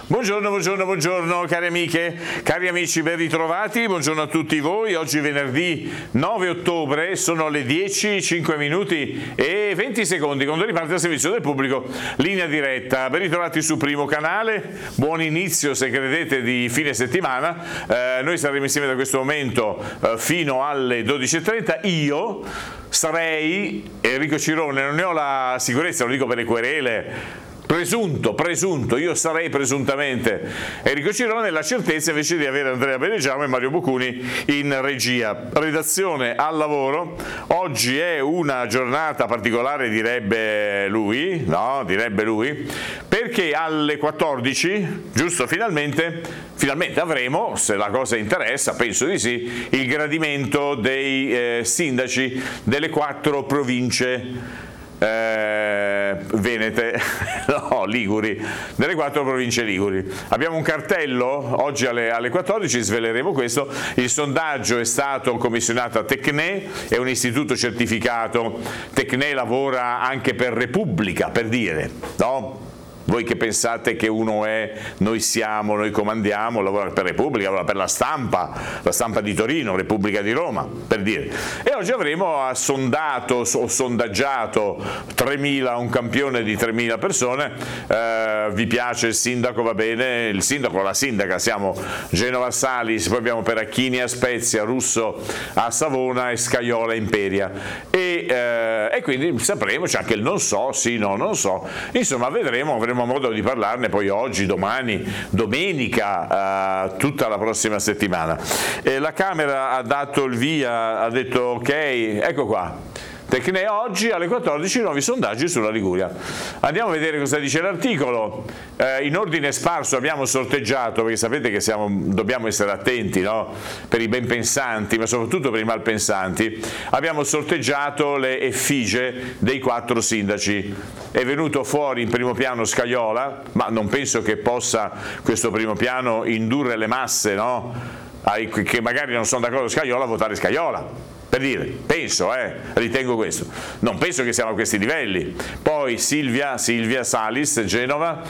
Buongiorno, buongiorno, buongiorno cari amiche, cari amici, ben ritrovati, buongiorno a tutti voi. Oggi venerdì 9 ottobre, sono le 10, 5 minuti e 20 secondi quando riparte il servizio del pubblico, linea diretta. Ben ritrovati su Primo Canale, buon inizio se credete di fine settimana. Noi saremo insieme da questo momento fino alle 12.30. Io sarei Enrico Cirone, non ne ho la sicurezza, lo dico per le querele. Presunto, io sarei presuntamente Enrico Cirone, la certezza invece di avere Andrea Benegiamo e Mario Bucuni in regia. Redazione al lavoro, oggi è una giornata particolare direbbe lui, perché alle 14, giusto finalmente avremo, se la cosa interessa, penso di sì, il gradimento dei sindaci delle 4 province venete, liguri, delle 4 province liguri. Abbiamo un cartello, oggi alle 14 sveleremo questo. Il sondaggio è stato commissionato a Tecne, è un istituto certificato. Tecne lavora anche per Repubblica, per dire, no? Voi che pensate che uno è noi siamo, noi comandiamo, lavora per Repubblica, lavora per la stampa di Torino, Repubblica di Roma, per dire. E oggi avremo sondaggiato 3.000, un campione di 3.000 persone. Vi piace il sindaco, va bene, il sindaco o la sindaca, siamo Genova Salis, poi abbiamo Peracchini a Spezia, Russo a Savona e Scaiola a Imperia. E quindi sapremo, c'è anche il non so, sì, no, non so, insomma avremo modo di parlarne poi oggi, domani, domenica, tutta la prossima settimana. La Camera ha dato il via, ha detto ok, ecco qua. Tecne oggi alle 14 nuovi sondaggi sulla Liguria. Andiamo a vedere cosa dice l'articolo. In ordine sparso abbiamo sorteggiato, perché sapete che dobbiamo essere attenti, no? Per i ben pensanti, ma soprattutto per i malpensanti. Abbiamo sorteggiato le effigie dei 4 sindaci. È venuto fuori in primo piano Scaiola, ma non penso che possa questo primo piano indurre le masse, no? Che magari non sono d'accordo con Scaiola a votare Scaiola. Per dire, penso, ritengo questo. Non penso che siamo a questi livelli. Poi Silvia Salis, Genova,